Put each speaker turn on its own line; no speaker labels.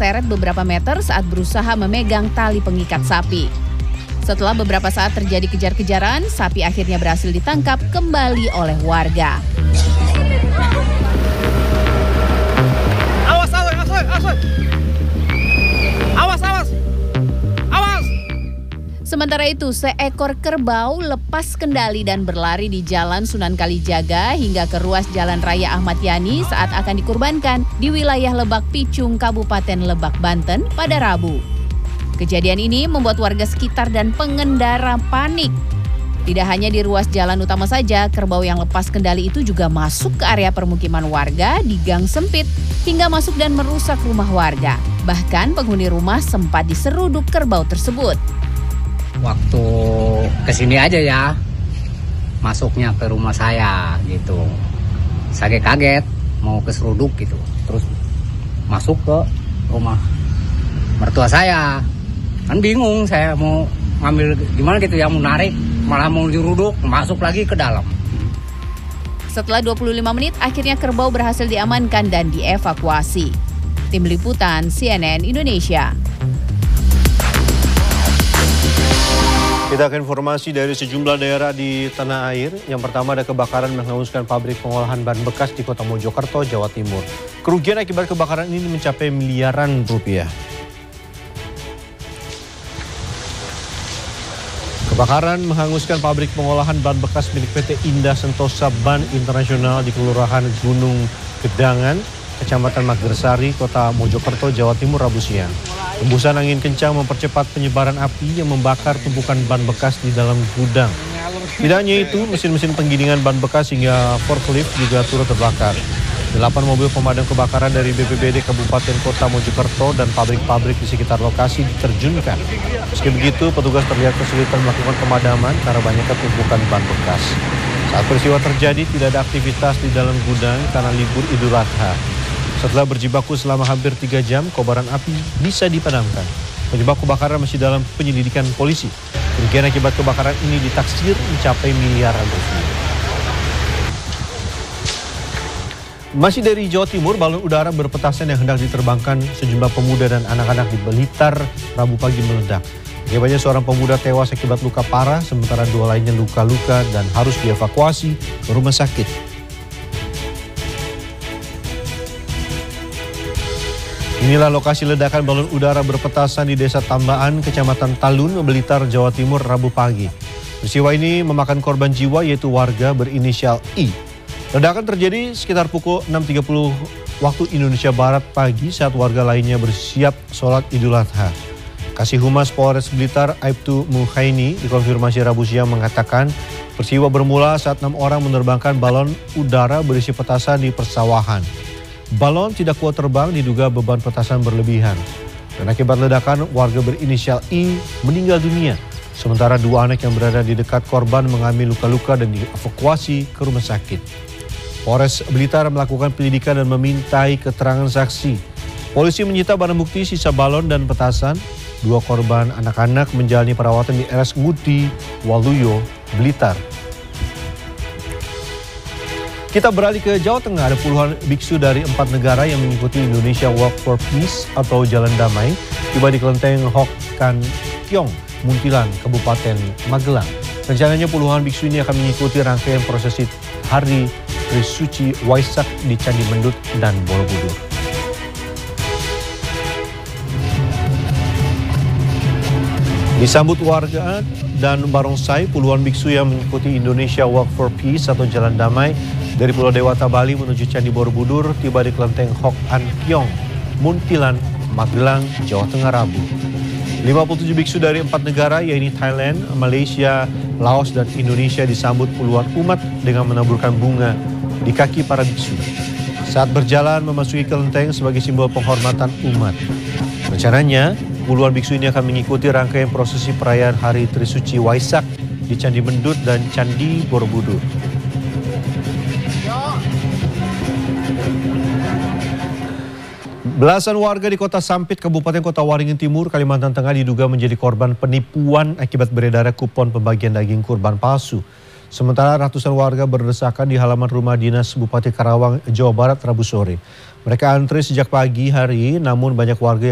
terseret beberapa meter saat berusaha memegang tali pengikat sapi. Setelah beberapa saat terjadi kejar-kejaran, sapi akhirnya berhasil ditangkap kembali oleh warga.
Awas!
Sementara itu, seekor kerbau lepas kendali dan berlari di Jalan Sunan Kalijaga hingga ke ruas Jalan Raya Ahmad Yani saat akan dikurbankan di wilayah Lebak Picung, Kabupaten Lebak, Banten pada Rabu. Kejadian ini membuat warga sekitar dan pengendara panik. Tidak hanya di ruas jalan utama saja, kerbau yang lepas kendali itu juga masuk ke area permukiman warga di gang sempit hingga masuk dan merusak rumah warga. Bahkan penghuni rumah sempat diseruduk kerbau tersebut.
Waktu kesini aja ya, masuknya ke rumah saya gitu. Saya kaget mau keseruduk gitu, terus masuk ke rumah mertua saya. Kan bingung saya mau ngambil gimana gitu ya, mau narik malah mau diruduk, masuk lagi ke dalam.
Setelah 25 menit, akhirnya kerbau berhasil diamankan dan dievakuasi. Tim Liputan CNN Indonesia.
Kita ke informasi dari sejumlah daerah di tanah air. Yang pertama ada kebakaran menghanguskan pabrik pengolahan ban bekas di Kota Mojokerto, Jawa Timur. Kerugian akibat kebakaran ini mencapai miliaran rupiah. Kebakaran menghanguskan pabrik pengolahan ban bekas milik PT Indah Sentosa Ban Internasional di Kelurahan Gunung Gedangan, Kecamatan Magersari, Kota Mojokerto, Jawa Timur, Rabu siang. Hembusan angin kencang mempercepat penyebaran api yang membakar tumpukan ban bekas di dalam gudang. Tidak hanya itu, mesin-mesin penggilingan ban bekas hingga forklift juga turut terbakar. 8 mobil pemadam kebakaran dari BPBD Kabupaten Kota Mojokerto dan pabrik-pabrik di sekitar lokasi diterjunkan. Meski begitu, petugas terlihat kesulitan melakukan pemadaman karena banyaknya tumpukan ban bekas. Saat peristiwa terjadi, tidak ada aktivitas di dalam gudang karena libur Idul Adha. Setelah berjibaku selama hampir 3 jam, kobaran api bisa dipadamkan. Penyebab kebakaran masih dalam penyelidikan polisi. Kerugian akibat kebakaran ini ditaksir mencapai miliaran rupiah. Masih dari Jawa Timur, balon udara berpetasan yang hendak diterbangkan sejumlah pemuda dan anak-anak di Blitar Rabu pagi meledak. Akibatnya seorang pemuda tewas akibat luka parah, sementara 2 lainnya luka-luka dan harus dievakuasi ke rumah sakit. Inilah lokasi ledakan balon udara berpetasan di Desa Tambaan, Kecamatan Talun, Blitar, Jawa Timur, Rabu pagi. Peristiwa ini memakan korban jiwa yaitu warga berinisial I. Ledakan terjadi sekitar pukul 6.30 waktu Indonesia Barat pagi saat warga lainnya bersiap sholat Idul Adha. Kasih Humas Polres Blitar, Aibtu Muhaini, dikonfirmasi Rabu siang mengatakan peristiwa bermula saat 6 orang menerbangkan balon udara berisi petasan di persawahan. Balon tidak kuat terbang, diduga beban petasan berlebihan. Dan akibat ledakan, warga berinisial I meninggal dunia. Sementara 2 anak yang berada di dekat korban mengalami luka-luka dan dievakuasi ke rumah sakit. Polres Blitar melakukan penyelidikan dan memintai keterangan saksi. Polisi menyita barang bukti sisa balon dan petasan. 2 korban anak-anak menjalani perawatan di RS Ngudi, Waluyo, Blitar. Kita beralih ke Jawa Tengah. Ada puluhan biksu dari 4 negara yang mengikuti Indonesia Walk for Peace atau Jalan Damai tiba di kelenteng Hok Kan Kiong, Muntilan, Kabupaten Magelang. Rencananya puluhan biksu ini akan mengikuti rangkaian prosesi Hari Trisuci Waisak di Candi Mendut dan Borobudur. Disambut warga dan barongsai, puluhan biksu yang mengikuti Indonesia Walk for Peace atau Jalan Damai dari Pulau Dewata, Bali menuju Candi Borobudur tiba di kelenteng Hok An Kiong, Muntilan, Magelang, Jawa Tengah Rabu. 57 biksu dari 4 negara yaitu Thailand, Malaysia, Laos, dan Indonesia disambut puluhan umat dengan menaburkan bunga di kaki para biksu saat berjalan memasuki kelenteng sebagai simbol penghormatan umat. Rencananya, puluhan biksu ini akan mengikuti rangkaian prosesi perayaan Hari Trisuci Waisak di Candi Mendut dan Candi Borobudur. Belasan warga di Kota Sampit, Kabupaten Kota Waringin Timur, Kalimantan Tengah diduga menjadi korban penipuan akibat beredarnya kupon pembagian daging kurban palsu. Sementara ratusan warga berdesakan di halaman rumah dinas Bupati Karawang, Jawa Barat Rabu sore. Mereka antre sejak pagi hari, namun banyak warga